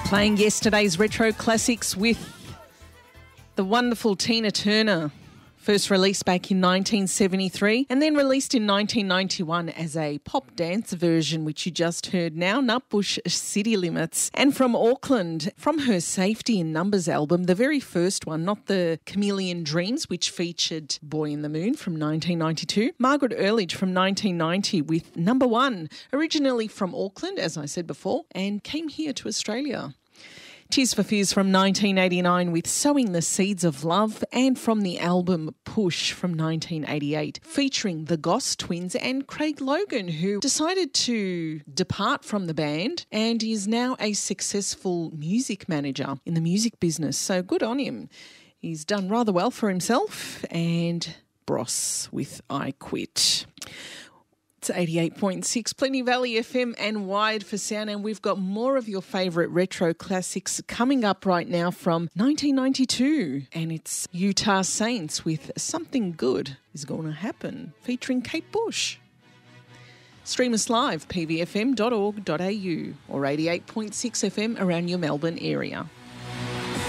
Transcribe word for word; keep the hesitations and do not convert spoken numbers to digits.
Playing yesterday's retro classics with the wonderful Tina Turner. First released back in nineteen seventy-three and then released in nineteen ninety-one as a pop dance version, which you just heard now, Nutbush City Limits. And from Auckland, from her Safety in Numbers album, the very first one, not the Chameleon Dreams, which featured Boy in the Moon from nineteen ninety-two. Margaret Earledge from nineteen ninety with Number One, originally from Auckland, as I said before, and came here to Australia. Tears for Fears from nineteen eighty-nine with Sowing the Seeds of Love, and from the album Push from nineteen eighty-eight featuring the Goss Twins and Craig Logan, who decided to depart from the band and is now a successful music manager in the music business. So good on him. He's done rather well for himself. And Bros with I Quit. It's eighty-eight point six, Plenty Valley F M and Wired for Sound, and we've got more of your favourite retro classics coming up right now from nineteen ninety-two, and it's Utah Saints with Something Good Is Gonna Happen, featuring Kate Bush. Stream us live, p v f m dot org dot a u or eighty-eight point six F M around your Melbourne area.